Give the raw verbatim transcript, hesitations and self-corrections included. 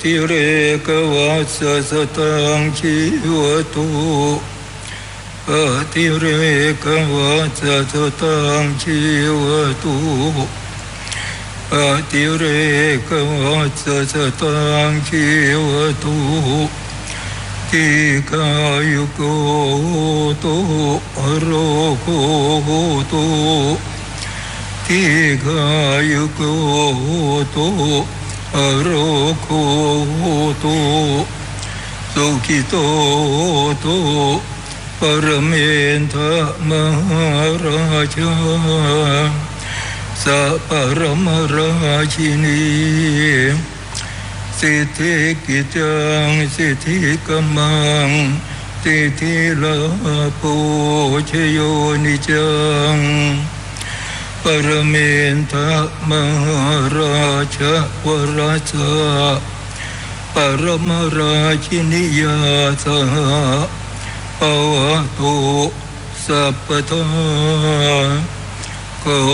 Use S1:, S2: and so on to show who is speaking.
S1: ติเรกวัสสตังชีวตุอติเรกวัสสตังชีวตุอติเรกวัสสตังชีวตุทิกายุโกโตอโรโกโตทิกายุโกโตอโรโกโตสุขิโตโตปรเมนทมหาราชาสัพพรมราชินีสิทธิกิจจังสิทธิกัมมังสิทธิลาโภชโยนิจังปรเมนทมหาราชวราชาปรมราชินียาสหปวะโตสัพพทา